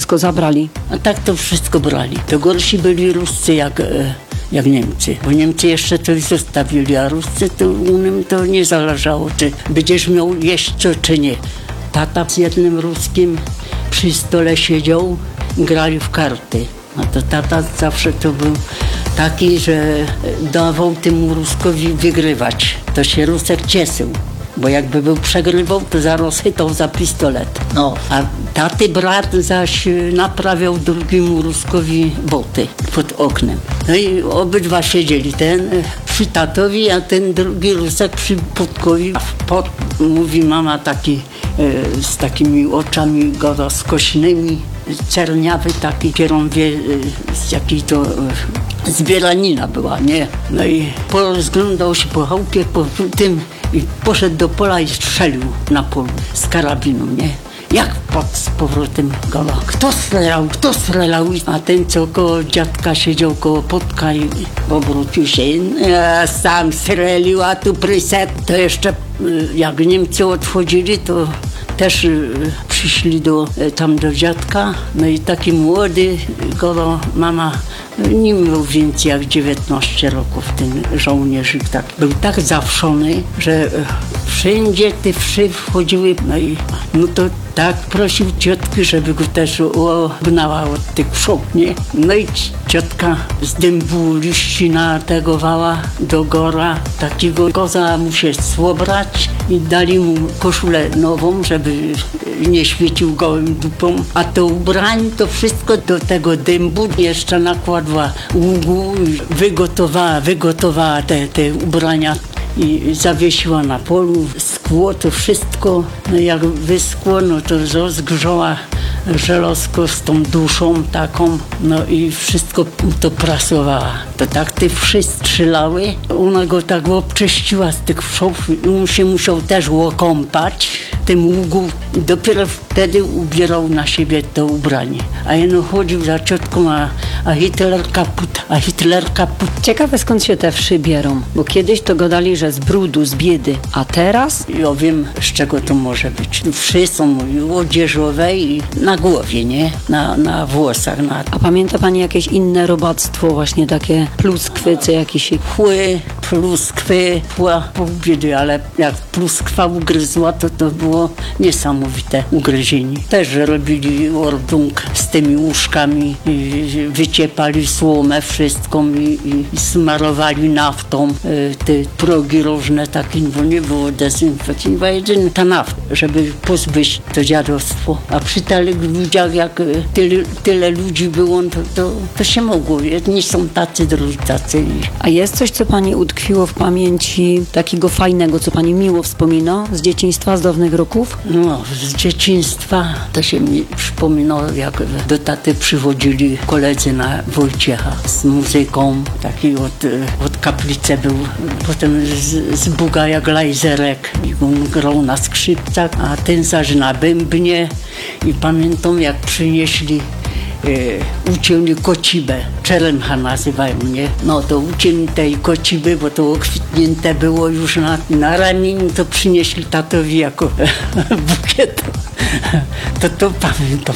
wszystko zabrali? A tak to wszystko brali. To gorsi byli Ruscy jak Niemcy. Bo Niemcy jeszcze coś zostawili, a Ruscy to u nim to nie zależało, czy będziesz miał jeść co, czy nie. Tata z jednym Ruskim przy stole siedział i grali w karty. A to tata zawsze to był taki, że dawał temu Ruskowi wygrywać. To się Rusek cieszył. Bo jakby był przegrywał, to zaraz chytał za pistolet. No, a taty brat zaś naprawiał drugiemu Ruskowi boty pod oknem. No i obydwa siedzieli, ten przy tatowi, a ten drugi Rusek przy podkowi. Mówi mama taki z takimi oczami rozkośnymi, czerniawy taki, kierąwie z jakiej to zbieranina była, nie? No i porozglądał się po chałupie, po tym i poszedł do pola i strzelił na polu z karabinu, nie? Jak z powrotem gola. Kto strzelał? A ten, co koło dziadka siedział koło podka i obrócił się. Ja sam strzelił, a tu pryset. To jeszcze jak Niemcy odchodzili, to też przyszli tam do dziadka. No i taki młody, gola mama, nie miał więcej jak 19 roków, ten żołnierzyk tak. Był tak zawszony, że wszędzie te wszy wchodziły. No to tak prosił ciotki, żeby go też ognała od tych wszów, nie? No i ciotka z dębu liści nategowała do gora. Takiego koza mu się swobrać i dali mu koszulę nową, żeby nie świecił gołym dupą. A to ubrań, to wszystko do tego dębu jeszcze nakładła ługu i wygotowała te ubrania i zawiesiła na polu. Skło to wszystko, no jak wyschło, no to rozgrzała żelazko z tą duszą taką, no i wszystko to prasowała. To tak te wszy strzelały, ona go tak obczyściła z tych wszów i on się musiał też łokąpać w tym ługu i dopiero wtedy ubierał na siebie to ubranie. A jeno chodził za ciotką, a Hitler kaput. Ciekawe, skąd się te wszy bierą, bo kiedyś to gadali, że z brudu, z biedy, a teraz? Ja wiem, z czego to może być. Wszy są odzieżowe i na głowie, nie? Na włosach. A pamięta pani jakieś inne robactwo, właśnie takie pluskwy, czy jakieś... Pluskwy, pół biedy, ale jak pluskwa ugryzła, to było niesamowite ugryzienie. Też robili ordung z tymi łóżkami, wyciepali słomę wszystką i smarowali naftą te progi różne takie, bo nie było dezynfekcji, była jedyna ta nafta, żeby pozbyć to dziadostwo. A przy tych ludziach, jak tyle ludzi było, to się mogło. Jedni są tacy, drudzy tacy. A jest coś, co pani utkwiło w pamięci takiego fajnego, co pani miło wspomina z dzieciństwa, z dawnych roków? No, z dzieciństwa to się mi przypominało, jak do taty przychodzili koledzy na Wojciecha z muzyką. Taki od kaplicy był. Potem z Buga jak Lajzerek. I on grał na skrzypcach, a ten zaś na bębnie. I pamiętam, jak przynieśli ucięli kocibę, czelemcha nazywają, nie? No to ucięli tej kociby, bo to okwitnięte było już na ramieniu, to przynieśli tatowi jako bukiet. To pamiętam